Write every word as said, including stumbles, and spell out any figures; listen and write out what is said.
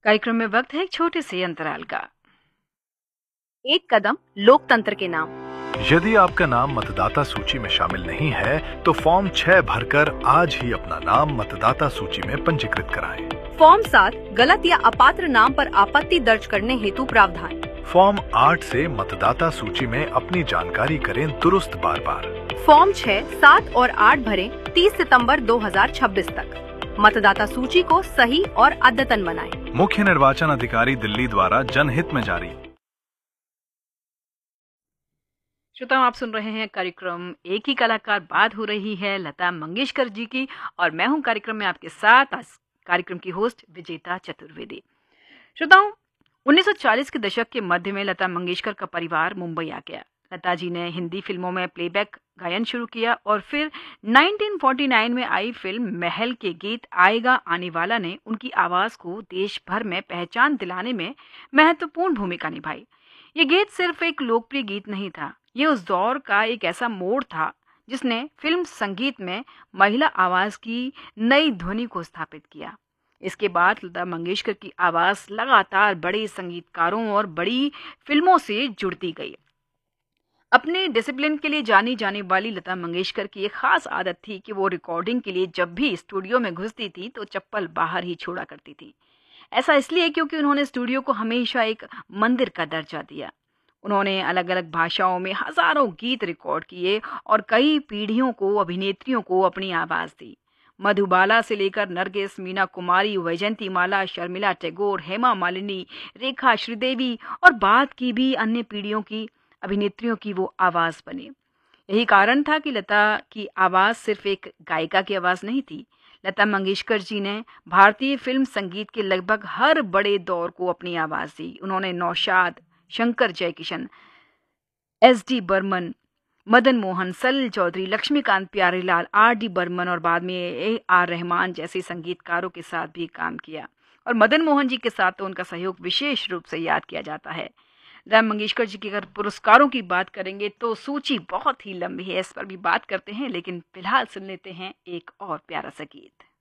कार्यक्रम में वक्त है एक छोटे से अंतराल का। एक कदम लोकतंत्र के नाम। यदि आपका नाम मतदाता सूची में शामिल नहीं है तो फॉर्म छह भरकर आज ही अपना नाम मतदाता सूची में पंजीकृत कराएं। फॉर्म सात गलत या अपात्र नाम पर आपत्ति दर्ज करने हेतु प्रावधान। फॉर्म आठ से मतदाता सूची में अपनी जानकारी करें दुरुस्त बार बार। फॉर्म छह, सात और आठ भरें तीस सितंबर दो हज़ार छब्बीस तक। मतदाता सूची को सही और अद्यतन बनाएं। मुख्य निर्वाचन अधिकारी दिल्ली द्वारा जनहित में जारी। श्रोताओं, आप सुन रहे हैं कार्यक्रम एक ही कलाकार। बात हो रही है लता मंगेशकर जी की और मैं हूं कार्यक्रम में आपके साथ आज कार्यक्रम की होस्ट विजेता चतुर्वेदी। श्रोताओं, उन्नीस सौ चालीस के दशक के मध्य में लता मंगेशकर का परिवार मुंबई आ गया। लता जी ने हिंदी फिल्मों में प्लेबैक गायन शुरू किया और फिर उन्नीस सौ उनचास में आई फिल्म महल के गीत आएगा आने वाला ने उनकी आवाज को देश भर में पहचान दिलाने में महत्वपूर्ण भूमिका निभाई। ये गीत सिर्फ एक लोकप्रिय गीत नहीं था, ये उस दौर का एक ऐसा मोड़ था जिसने फिल्म संगीत में महिला आवाज की नई ध्वनि को स्थापित किया। इसके बाद लता मंगेशकर की आवाज लगातार बड़े संगीतकारों और बड़ी फिल्मों से जुड़ती गई। अपने डिसिप्लिन के लिए जानी जाने वाली लता मंगेशकर की एक खास आदत थी कि वो रिकॉर्डिंग के लिए जब भी स्टूडियो में घुसती थी तो चप्पल बाहर ही छोड़ा करती थी। ऐसा इसलिए क्योंकि उन्होंने स्टूडियो को हमेशा एक मंदिर का दर्जा दिया। उन्होंने अलग अलग भाषाओं में हजारों गीत रिकॉर्ड किए और कई पीढ़ियों को अभिनेत्रियों को अपनी आवाज दी। मधुबाला से लेकर नरगिस, मीना कुमारी, वैजयंती माला, शर्मिला टैगोर, हेमा मालिनी, रेखा श्रीदेवी और बाद की भी अन्य पीढ़ियों की अभिनेत्रियों की वो आवाज बनी। यही कारण था कि लता की आवाज सिर्फ एक गायिका की आवाज नहीं थी। लता मंगेशकर जी ने भारतीय फिल्म संगीत के लगभग हर बड़े दौर को अपनी आवाज दी। उन्होंने Naushad, Shankar Jaikishan, S D Burman, Madan Mohan, Salil Chaudhary, Laxmikant Pyarelal, R D Burman और बाद में ए आर रहमान जैसे संगीतकारों के साथ भी काम किया। और मदन मोहन जी के साथ तो उनका सहयोग विशेष रूप से याद किया जाता है। लता मंगेशकर जी के अगर पुरस्कारों की बात करेंगे तो सूची बहुत ही लंबी है, इस पर भी बात करते हैं, लेकिन फिलहाल सुन लेते हैं एक और प्यारा सा गीत।